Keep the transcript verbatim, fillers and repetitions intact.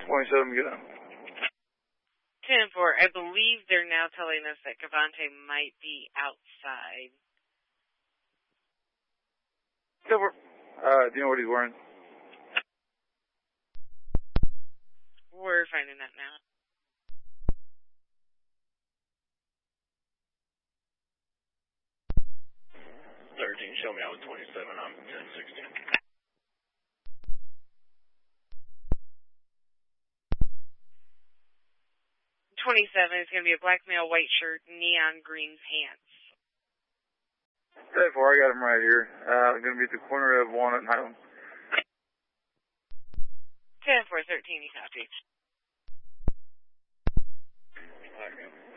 twenty-seven, get on. ten four, I believe they're now telling us that Cavante might be outside. So we're, uh, do you know what he's wearing? We're finding that now. thirteen, show me out with twenty-seven, I'm ten sixteen. twenty-seven is going to be a black male, white shirt, neon green pants. ten four, I got him right here. Uh, going to be at the corner of Walnut and Highland. ten four, thirteen, you copy. Okay.